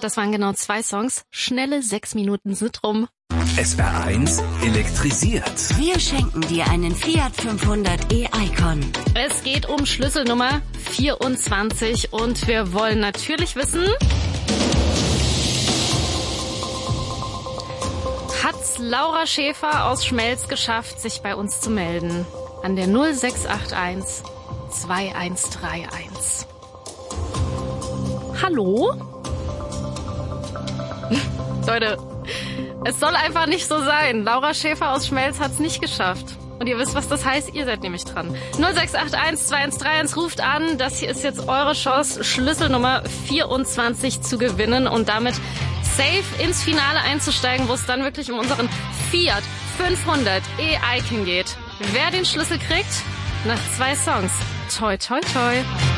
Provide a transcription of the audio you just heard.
Das waren genau 2 Songs. Schnelle 6 Minuten sind rum. SR1 elektrisiert. Wir schenken dir einen Fiat 500 e-Icon. Es geht um Schlüsselnummer 24 und wir wollen natürlich wissen, hat's Laura Schäfer aus Schmelz geschafft, sich bei uns zu melden? An der 0681 2131. Hallo? Leute, es soll einfach nicht so sein. Laura Schäfer aus Schmelz hat's nicht geschafft. Und ihr wisst, was das heißt. Ihr seid nämlich dran. 0681 2131 ruft an. Das hier ist jetzt eure Chance, Schlüsselnummer 24 zu gewinnen und damit safe ins Finale einzusteigen, wo es dann wirklich um unseren Fiat 500 e-Icon geht. Wer den Schlüssel kriegt? Nach 2 Songs. Toi, toi, toi.